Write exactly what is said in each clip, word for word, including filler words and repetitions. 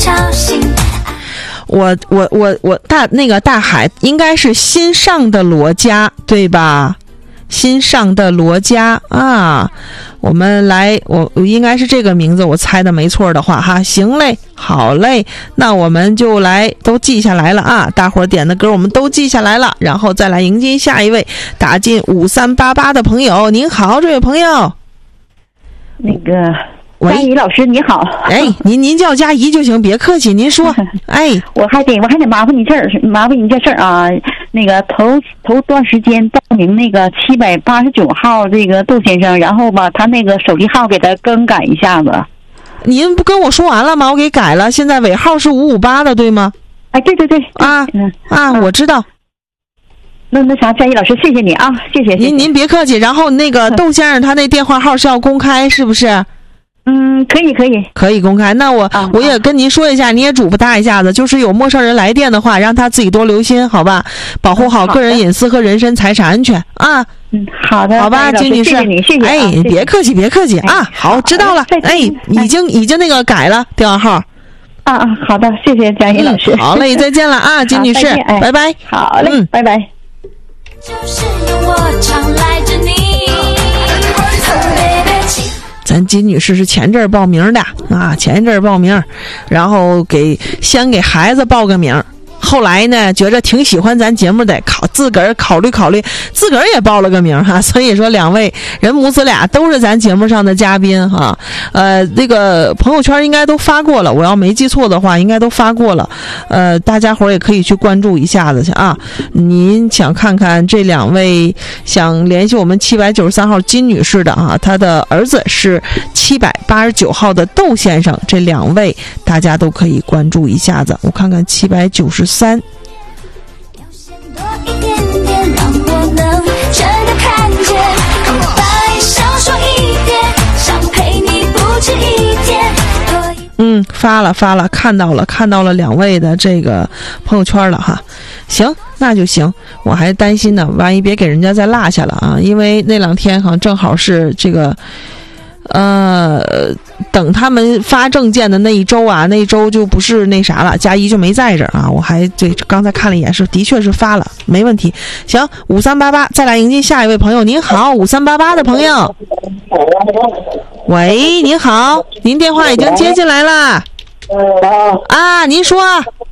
吵醒。 我我我我大那个大海应该是新上的罗家对吧？新上的罗家啊，我们来，我应该是这个名字，我猜的没错的话哈。行嘞，好嘞，那我们就来都记下来了啊，大伙儿点的歌我们都记下来了，然后再来迎接下一位打进五三八八的朋友。您好，这位朋友。 那个佳怡老师你好。 哎，您您叫佳怡就行，别客气，您说。哎， 我还得我还得麻烦你事儿，麻烦你这事儿啊。那个头头段时间报名那个七百八十九号这个窦先生，然后吧，他那个手机号给他更改一下子。 您不跟我说完了吗？我给改了，现在尾号是五五八的，对吗？ 哎，对对对啊，嗯啊，我知道。 那那啥，佳怡老师，谢谢你啊，谢谢。谢谢您您别客气。然后那个窦先生他那电话号是要公开，是不是？ 嗯，可以可以可以公开。那我、 啊、 我也跟您说一下，你也嘱咐他一下子，就是有陌生人来电的话，让他自己多留心，好吧？保护好个人隐私和人身财产安全啊。 嗯，好的， 好吧，金女士， 谢谢你，谢谢。 哎， 谢谢别客气，别客气、哎、啊。好，知道了。哎，已经已经那个改了电话号。 啊啊，好的，谢谢佳怡老师。 嗯、好嘞，再见了啊，金女士， 哎、 拜拜。 好嘞，嗯、拜拜。 就是有我常赖着你。 咱金女士是前阵儿报名的啊，前一阵儿报名，然后给先给孩子报个名，后来呢觉着挺喜欢咱节目的，考自个儿考虑考虑，自个儿也报了个名哈。所以说两位人母子俩都是咱节目上的嘉宾哈。呃，那个朋友圈应该都发过了，我要没记错的话，应该都发过了。呃，大家伙儿也可以去关注一下子去啊。您想看看这两位想联系我们七百九十三号金女士的啊，她的儿子是七百八十九号的窦先生，这两位大家都可以关注一下子。我看看七百九十三。 多一点点，让我能真的看见，白少说一点，想陪你不止一天。 嗯，发了发了，看到了看到了两位的这个朋友圈了哈。行，那就行。我还担心呢，万一别给人家再落下了啊，因为那两天好像正好是这个呃，等他们发证件的那一周啊，那一周就不是那啥了，佳怡就没在这儿啊。我还这刚才看了一眼，是的确是发了，没问题。行，五三八八，再来迎接下一位朋友。您好，五三八八的朋友。喂，您好，您电话已经接进来了。啊，您说。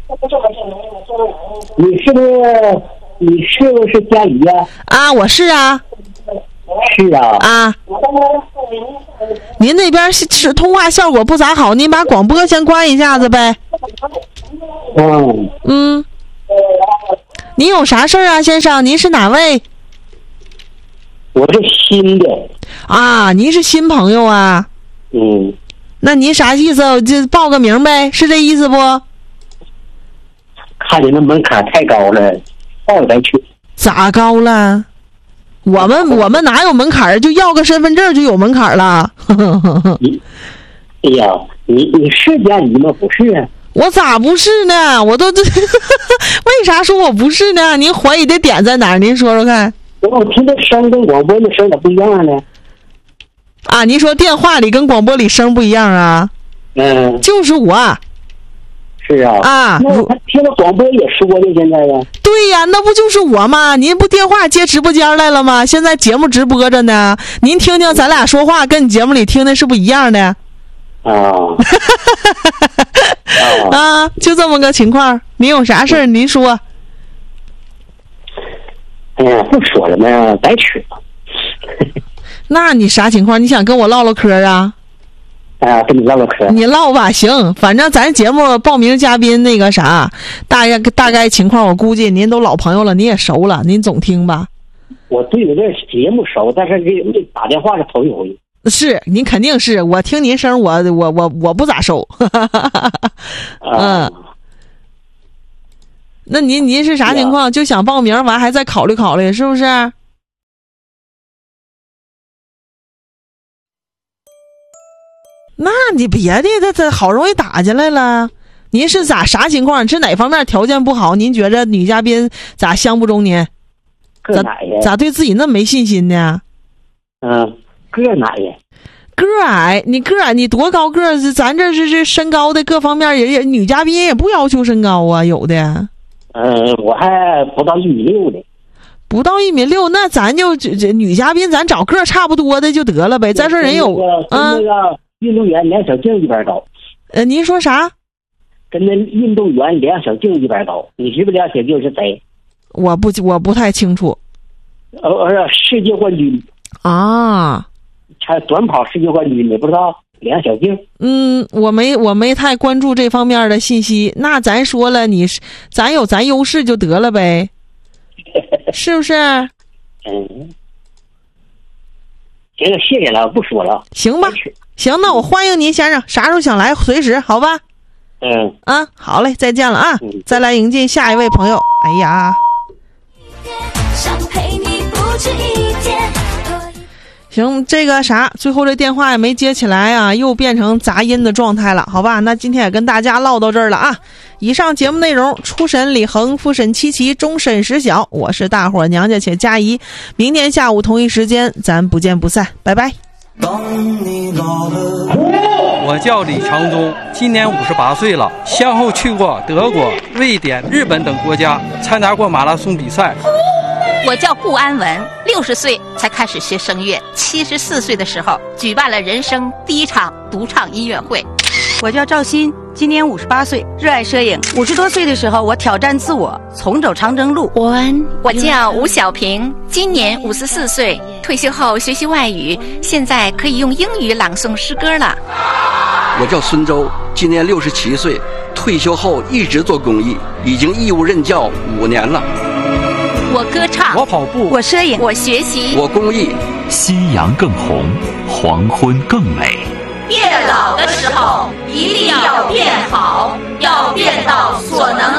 你是不是你是不是佳怡呀？ 啊，我是啊。 是啊。 啊。您那边是通话效果不咋好，您把广播先关一下子呗。 嗯。 嗯。您有啥事儿啊，先生？您是哪位？ 我是新的。 啊，您是新朋友啊？ 嗯。 那您啥意思？就报个名呗，是这意思不？ 看你那门槛太高了，报不咱去。 咋高了？我们我们哪有门槛？就要个身份证就有门槛了。 你，哎呀，你你是佳怡吗？不是啊。 我咋不是呢？我都这为啥说我不是呢？您怀疑的点在哪儿？您说说看。 我听这声跟广播的声咋不一样呢？ 啊，您说电话里跟广播里声不一样啊？ 嗯， 就是我。 是啊。 啊， 那他听到广播也说呢，现在呀。 对呀，那不就是我吗？您不电话接直播间来了吗？现在节目直播着呢，您听听咱俩说话，跟你节目里听的是不一样的。 啊。 啊，就这么个情况。您有啥事儿您说。 哎呀，不说了嘛，白吃了。 那你啥情况？你想跟我唠唠嗑啊？ 啊，跟你唠唠嗑。 你唠吧，行，反正咱节目报名嘉宾那个啥，大概大概情况，我估计您都老朋友了，您也熟了，您总听吧。 我对你这节目熟，但是这打电话是头一回。 是，您肯定是我听您声，我我我我不咋熟。嗯。那您您是啥情况？就想报名完还再考虑考虑，是不是？那你别的这这好容易打进来了，您是咋啥情况？是哪方面条件不好？您觉着女嘉宾咋相不中您？ 个哪呀？ 咋对自己那么没信心呢？ 嗯，个哪呀？ 个个矮，你个矮，你多高个儿？咱这是是身高的各方面也也女嘉宾也不要求身高啊，有的。 嗯，我还不到一米六呢。 不到一米六，那咱就这这女嘉宾，咱找个儿差不多的就得了呗。再说人有啊，跟那个运动员梁小静一边高。 呃，您说啥？ 跟那运动员梁小静一边高，你知不知道梁小静是谁？ 我不我不太清楚。 呃呃，世界冠军啊， 她短跑世界冠军，你不知道梁小静？ 嗯，我没我没太关注这方面的信息。那咱说了，你咱有咱优势就得了呗。是不是？ 嗯，行了，谢谢了，不说了。 行吧，行，那我欢迎您先生，啥时候想来随时，好吧？ 嗯啊，好嘞，再见了啊！ 嗯、 再来迎接下一位朋友。哎呀， 想陪你不止一天。 行，这个啥，最后这电话也没接起来啊，又变成杂音的状态了，好吧？那今天也跟大家唠到这儿了啊。以上节目内容，初审李恒，复审七七，终审石晓，我是大伙儿娘家且佳怡。明天下午同一时间，咱不见不散，拜拜。 我叫李长忠，今年五十八岁了，先后去过德国、瑞典、日本等国家，参加过马拉松比赛。 我叫顾安文，六十岁才开始学声乐，七十四岁的时候举办了人生第一场独唱音乐会。 我叫赵鑫，今年五十八岁，热爱摄影。五十多岁的时候，我挑战自我，重走长征路。 我叫吴小平，今年五十四岁，退休后学习外语，现在可以用英语朗诵诗歌了。 我叫孙周，今年六十七岁，退休后一直做公益，已经义务任教五年了。 我歌唱， 我跑步， 我摄影， 我学习， 我公益。 夕阳更红，黄昏更美。 变老的时候一定要变好，要变到所能